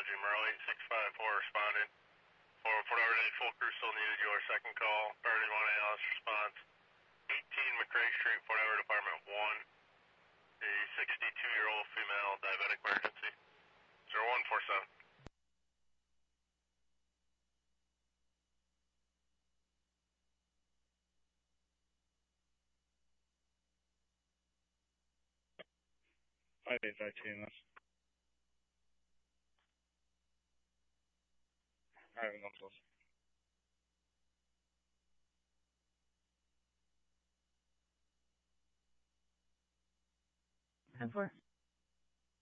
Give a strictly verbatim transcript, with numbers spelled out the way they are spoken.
Apology, Merle eight six five four responding. For Fort Lauderdale, full crew still needed your second call. Priority one A L S response. eighteen McRae Street, Fort Lauderdale Department one. A sixty-two-year-old female diabetic emergency. zero one four seven. five eight five T M S. Having one close. ten four.